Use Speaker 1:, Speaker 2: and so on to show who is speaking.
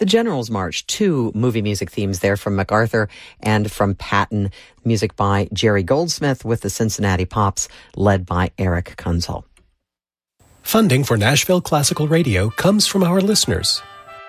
Speaker 1: The General's March, two movie music themes there from MacArthur and from Patton. Music by Jerry Goldsmith with the Cincinnati Pops, led by Eric Kunzel.
Speaker 2: Funding for Nashville Classical Radio comes from our listeners.